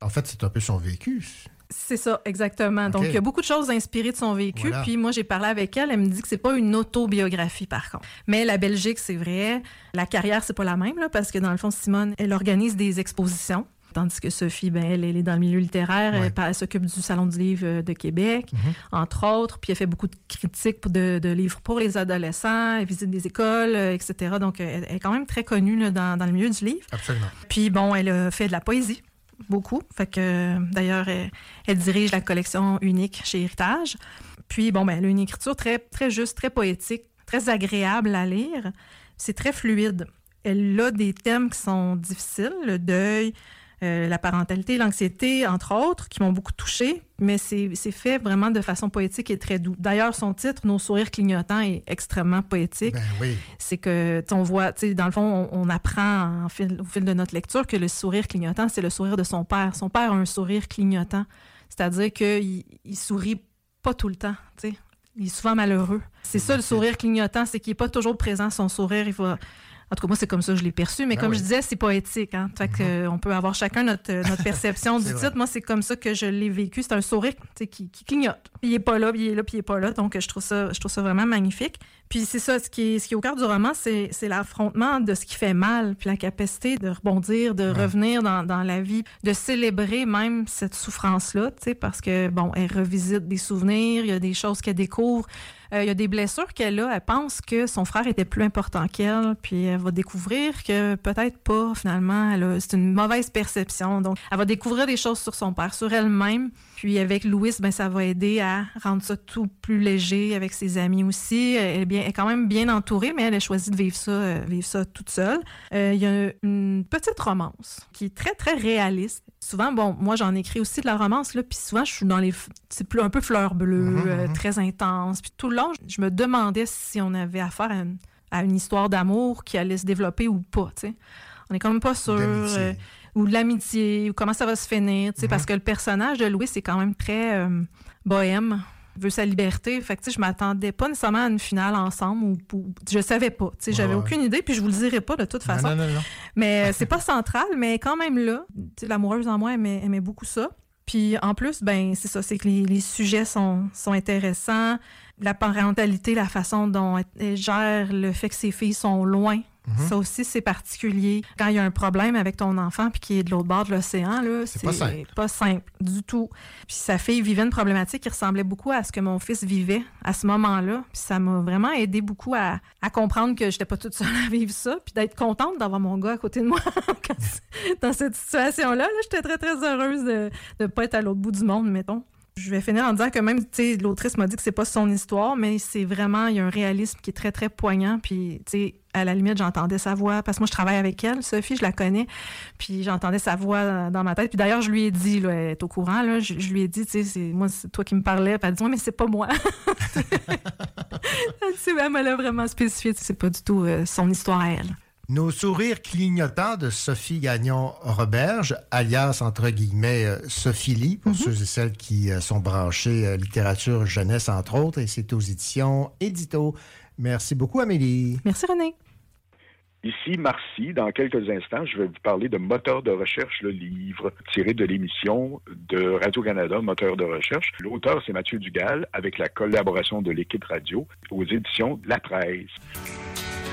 En fait, c'est un peu son vécu. C'est ça, exactement. Donc, Okay. il y a beaucoup de choses inspirées de son vécu. Voilà. Puis moi, j'ai parlé avec elle. Elle me dit que c'est pas une autobiographie, par contre. Mais la Belgique, c'est vrai. La carrière, c'est pas la même, là, parce que dans le fond, Simone, elle organise des expositions. Tandis que Sophie, ben, elle est dans le milieu littéraire. Ouais. Elle s'occupe du Salon du livre de Québec, entre autres. Puis elle fait beaucoup de critiques de livres pour les adolescents. Elle visite des écoles, etc. Donc, elle est quand même très connue là, dans le milieu du livre. Absolument. Puis bon, elle a fait de la poésie. Beaucoup. Fait que, d'ailleurs, elle dirige la collection unique chez Héritage. Puis, bon, ben, elle a une écriture très, très juste, très poétique, très agréable à lire. C'est très fluide. Elle a des thèmes qui sont difficiles, le deuil, la parentalité, l'anxiété, entre autres, qui m'ont beaucoup touchée, mais c'est fait vraiment de façon poétique et très doux. D'ailleurs, son titre, Nos sourires clignotants, est extrêmement poétique. Ben oui. C'est que, on voit, dans le fond, on apprend au fil de notre lecture que le sourire clignotant, c'est le sourire de son père. Son père a un sourire clignotant, c'est-à-dire qu'il sourit pas tout le temps, tu sais. Il est souvent malheureux. C'est ça, le sourire clignotant, c'est qu'il n'est pas toujours présent. Son sourire, il va... En tout cas, moi, c'est comme ça que je l'ai perçu. Mais comme je disais, c'est poétique. Hein? Fait que, on peut avoir chacun notre perception du titre. Moi, c'est comme ça que je l'ai vécu. C'est un sourire qui clignote. Puis il est pas là, puis il est là, puis il est pas là. Donc, je trouve ça vraiment magnifique. Puis c'est ça, ce qui est au cœur du roman, c'est l'affrontement de ce qui fait mal, puis la capacité de rebondir, de revenir dans la vie, de célébrer même cette souffrance-là, tu sais, parce que, bon, elle revisite des souvenirs, il y a des choses qu'elle découvre. Il y a des blessures qu'elle a. Elle pense que son frère était plus important qu'elle, puis elle va découvrir que peut-être pas, finalement. C'est une mauvaise perception. Donc, elle va découvrir des choses sur son père, sur elle-même. Puis avec Louis, ben, ça va aider à rendre ça tout plus léger avec ses amis aussi. Elle est quand même bien entourée, mais elle a choisi de vivre ça toute seule. Il y a une petite romance qui est très, très réaliste. Souvent, bon, moi, j'en écris aussi de la romance, là, puis souvent, je suis dans c'est un peu fleur bleue, très intense. Puis tout le long, je me demandais si on avait affaire à une histoire d'amour qui allait se développer ou pas, tu sais. On est quand même pas sûr. Ou de l'amitié, ou comment ça va se finir, tu sais, parce que le personnage de Louis, c'est quand même très bohème, veut sa liberté. Fait que, tu sais, je m'attendais pas nécessairement à une finale ensemble, ou je savais pas, tu sais, j'avais aucune idée, puis je vous le dirai pas de toute façon. Non. Mais c'est pas central, mais quand même là, tu sais, l'amoureuse en moi aimait beaucoup ça. Puis en plus, ben c'est ça, c'est que les sujets sont intéressants. La parentalité, la façon dont elle gère le fait que ses filles sont loin. Ça aussi, c'est particulier. Quand il y a un problème avec ton enfant puis qu'il est de l'autre bord de l'océan, là, c'est pas simple du tout. Puis sa fille vivait une problématique qui ressemblait beaucoup à ce que mon fils vivait à ce moment-là. Puis ça m'a vraiment aidé beaucoup à comprendre que j'étais pas toute seule à vivre ça, puis d'être contente d'avoir mon gars à côté de moi dans cette situation-là. Là, j'étais très, très heureuse de ne pas être à l'autre bout du monde, mettons. Je vais finir en disant que même, tu sais, l'autrice m'a dit que c'est pas son histoire, mais c'est vraiment, il y a un réalisme qui est très, très poignant. Puis, tu sais, à la limite, j'entendais sa voix, parce que moi, je travaille avec elle, Sophie, je la connais, puis j'entendais sa voix dans ma tête. Puis d'ailleurs, je lui ai dit, là, elle est au courant, là, je lui ai dit, tu sais, c'est toi qui me parlais. Puis elle dit, ouais, mais c'est pas moi. Elle me l'a vraiment spécifié, c'est pas du tout son histoire à elle. Nos sourires clignotants de Sophie Gagnon-Roberge, alias, entre guillemets, Sophie Lee, pour ceux et celles qui sont branchés littérature jeunesse, entre autres, et c'est aux éditions Édito. Merci beaucoup, Amélie. Merci, René. Ici, Marcy. Dans quelques instants, je vais vous parler de Moteur de recherche, le livre tiré de l'émission de Radio-Canada, Moteur de recherche. L'auteur, c'est Mathieu Dugal, avec la collaboration de l'équipe radio aux éditions La Presse.